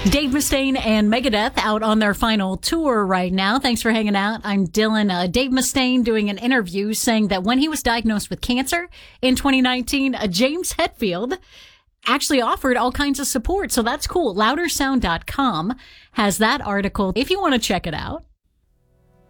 Dave Mustaine and Megadeth out on their final tour right now. Thanks for hanging out. I'm Dylan. Dave Mustaine doing an interview saying that when he was diagnosed with cancer in 2019, James Hetfield actually offered all kinds of support. So that's cool. Loudersound.com has that article if you want to check it out.